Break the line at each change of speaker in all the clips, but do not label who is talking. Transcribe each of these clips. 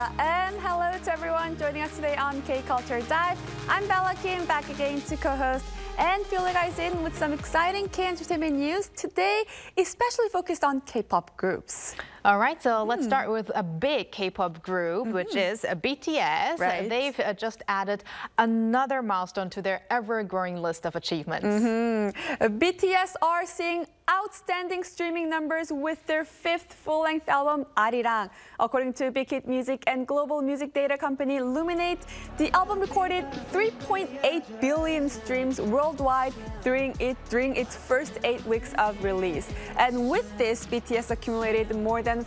And hello to everyone joining us today on K-Culture Dive. I'm Bella Kim, back again to co-host and fill you guys in with some exciting K-entertainment news today, especially focused on K-pop groups.
All right, so let's start with a big K-pop group, which is BTS.
Right.
They've just added another milestone to their ever-growing list of achievements.
BTS are seeing outstanding streaming numbers with their fifth full-length album, Arirang. According to Big Hit Music and global music data company Luminate, the album recorded 3.8 billion streams worldwide during its first 8 weeks of release. And with this, BTS accumulated more than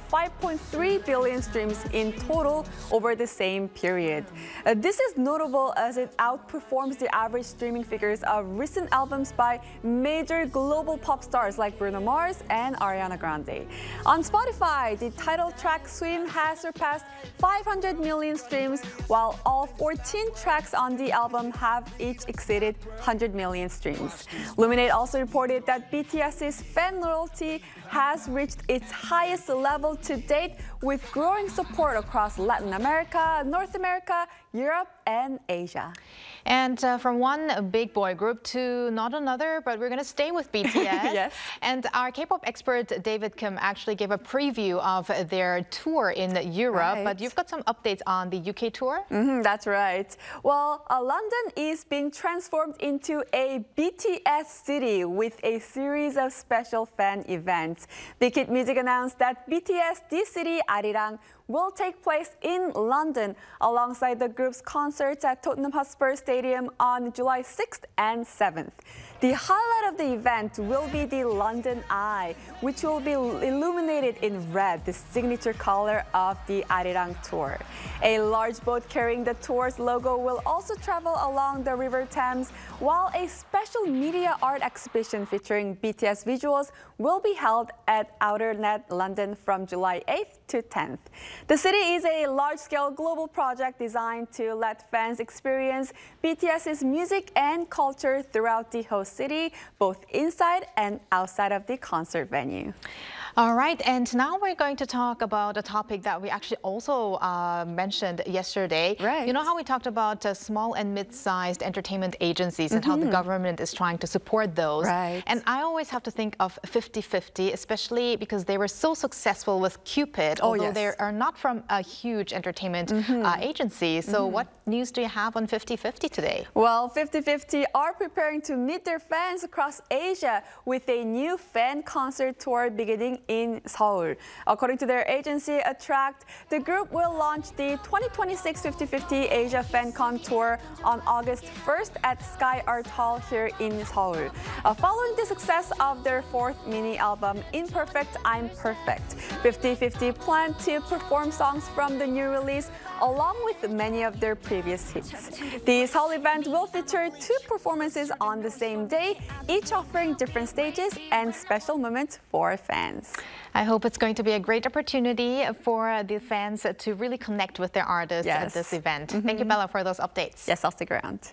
5.3 billion streams in total over the same period. This is notable as it outperforms the average streaming figures of recent albums by major global pop stars like Bruno Mars and Ariana Grande. On Spotify, the title track Swim has surpassed 500 million streams, while all 14 tracks on the album have each exceeded 100 million streams. Luminate also reported that BTS's fan loyalty has reached its highest level to date, with growing support across Latin America, North America, Europe, and Asia.
And from one big boy group to not another, but we're going to stay with BTS.
Yes.
And our K-pop expert David Kim actually gave a preview of their tour in Europe,
Right.
but you've got some updates on the UK tour?
That's right. Well, London is being transformed into a BTS city with a series of special fan events. Big Hit Music announced that BTS The City Arirang will take place in London alongside the group's concerts at Tottenham Hotspur Stadium on July 6th and 7th. The highlight of the event will be the London Eye, which will be illuminated in red, the signature color of the Arirang tour. A large boat carrying the tour's logo will also travel along the River Thames, while a special media art exhibition featuring BTS visuals will be held at Outer Net London from July 8th to 10th. The city is a large-scale global project designed to let fans experience BTS's music and culture throughout the host city, both inside and outside of the concert venue.
All right, and now we're going to talk about a topic that we actually also mentioned yesterday.
Right.
You know how we talked about small and mid-sized entertainment agencies and how the government is trying to support those.
Right.
And I always have to think of 50/50, especially because they were so successful with Cupid, although
yes.
they are not from a huge entertainment agency. So what news do you have on 50/50 today?
Well, 50/50 are preparing to meet their fans across Asia with a new fan concert tour beginning in Seoul. According to their agency, Attract, the group will launch the 2026 50/50 Asia FanCon Tour on August 1st at Sky Art Hall here in Seoul. Following the success of their fourth mini album, Imperfect, I'm Perfect, 50/50 plan to perform songs from the new release along with many of their previous hits. The Seoul event will feature 2 performances on the same day, each offering different stages and special moments for fans.
I hope it's going to be a great opportunity for the fans to really connect with their artists at this event. Thank you, Bella, for those updates.
Yes, I'll stick around.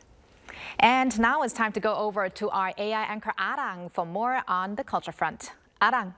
And now it's time to go over to our AI anchor Arang for more on the culture front. Arang.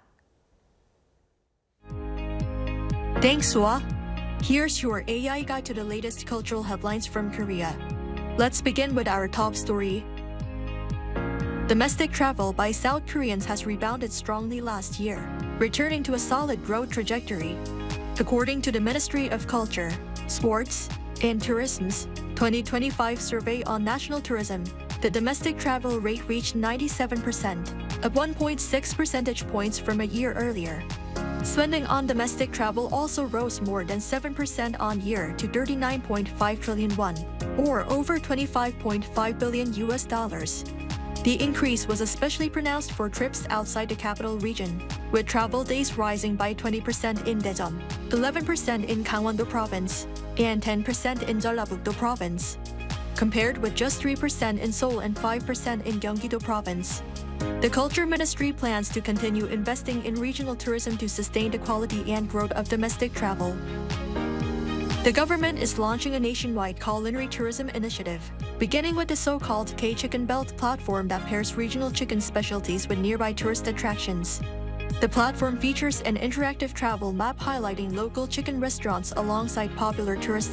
Thanks, Sua. Here's your AI guide to the latest cultural headlines from Korea. Let's begin with our top story. Domestic travel by South Koreans has rebounded strongly last year, returning to a solid growth trajectory. According to the Ministry of Culture, Sports, and Tourism's 2025 survey on national tourism, the domestic travel rate reached 97%, up 1.6 percentage points from a year earlier. Spending on domestic travel also rose more than 7% on year to 39.5 trillion won, or over $25.5 billion. The increase was especially pronounced for trips outside the capital region, with travel days rising by 20% in Daejeon, 11% in Gangwon-do province, and 10% in Jeollabuk-do province, compared with just 3% in Seoul and 5% in Gyeonggi-do province. The Culture Ministry plans to continue investing in regional tourism to sustain the quality and growth of domestic travel. The government is launching a nationwide culinary tourism initiative, beginning with the so-called K-Chicken Belt platform that pairs regional chicken specialties with nearby tourist attractions. The platform features an interactive travel map highlighting local chicken restaurants alongside popular tourist